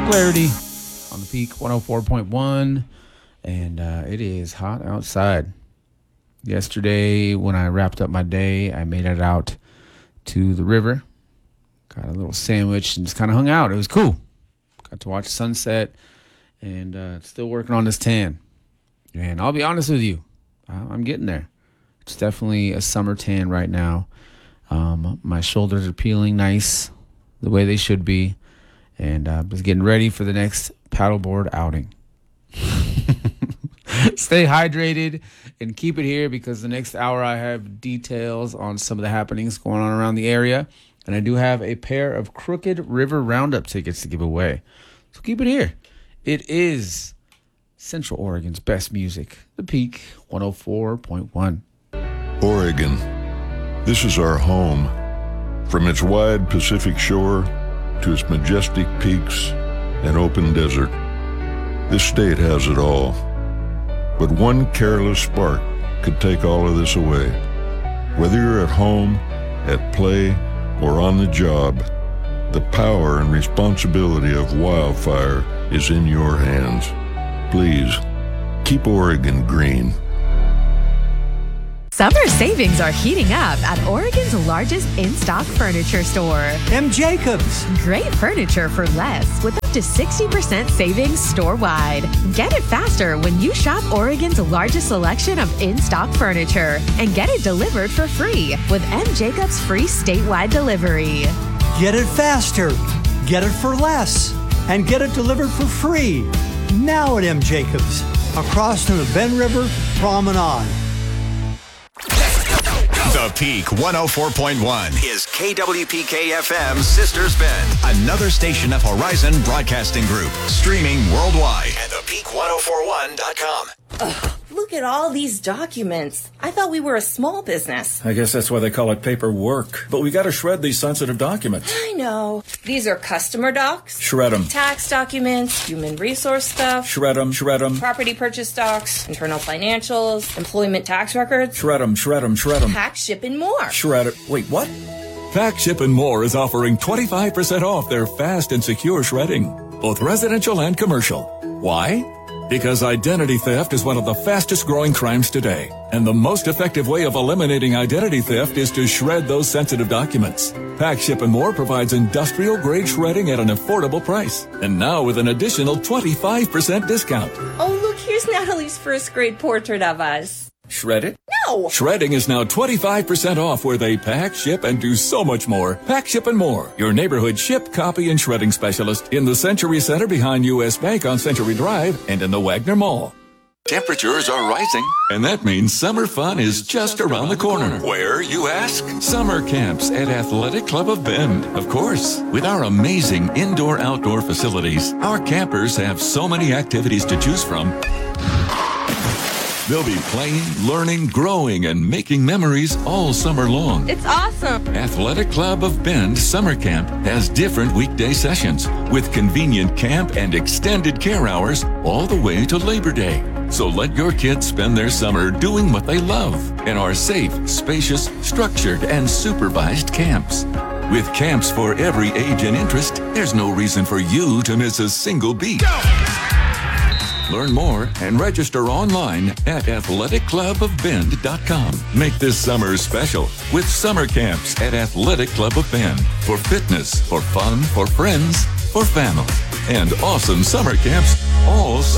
Clarity on the Peak 104.1, and it is hot outside. Yesterday, when I wrapped up my day, I made it out to the river, got a little sandwich, and just kind of hung out. It was cool. Got to watch sunset, and still working on this tan. And I'll be honest with you, I'm getting there. It's definitely a summer tan right now. My shoulders are peeling nice, the way they should be. And just getting ready for the next paddleboard outing. Stay hydrated and keep it here because the next hour I have details on some of the happenings going on around the area. And I do have a pair of Crooked River Roundup tickets to give away. So keep it here. It is Central Oregon's best music, The Peak 104.1. Oregon. This is our home. From its wide Pacific shore to its majestic peaks and open desert, this state has it all. But one careless spark could take all of this away. Whether you're at home, at play, or on the job, the power and responsibility of wildfire is in your hands. Please, keep Oregon green. Summer savings are heating up at Oregon's largest in-stock furniture store. M. Jacobs. Great furniture for less with up to 60% savings store-wide. Get it faster when you shop Oregon's largest selection of in-stock furniture and get it delivered for free with M. Jacobs free statewide delivery. Get it faster, get it for less, and get it delivered for free. Now at M. Jacobs, across from the Ben River Promenade. The Peak 104.1 is KWPK-FM's Sisters Bend, another station of Horizon Broadcasting Group, streaming worldwide at thepeak1041.com. Ugh, look at all these documents. I thought we were a small business. I guess that's why they call it paperwork. But we gotta shred these sensitive documents. I know. These are customer docs. Shred them. Tax documents, human resource stuff. Shred them, shred them. Property purchase docs, internal financials, employment tax records. Shred them, shred them, shred them. Pack, ship, and more. Shred it. Wait, what? Pack, Ship, and More is offering 25% off their fast and secure shredding, both residential and commercial. Why? Because identity theft is one of the fastest growing crimes today. And the most effective way of eliminating identity theft is to shred those sensitive documents. Pack, Ship, and More provides industrial grade shredding at an affordable price. And now with an additional 25% discount. Oh, look, here's Natalie's first grade portrait of us. Shred it? No! Shredding is now 25% off where they pack, ship, and do so much more. Pack, Ship, and More, your neighborhood ship, copy, and shredding specialist in the Century Center behind U.S. Bank on Century Drive and in the Wagner Mall. Temperatures are rising, and that means summer fun is just around the corner. Where, you ask? Summer camps at Athletic Club of Bend. Of course, with our amazing indoor-outdoor facilities, our campers have so many activities to choose from. They'll be playing, learning, growing, and making memories all summer long. It's awesome. Athletic Club of Bend Summer Camp has different weekday sessions with convenient camp and extended care hours all the way to Labor Day. So let your kids spend their summer doing what they love in our safe, spacious, structured, and supervised camps. With camps for every age and interest, there's no reason for you to miss a single beat. Go! Learn more and register online at athleticklubofbend.com. Make this summer special with summer camps at Athletic Club of Bend for fitness, for fun, for friends, for family, and awesome summer camps all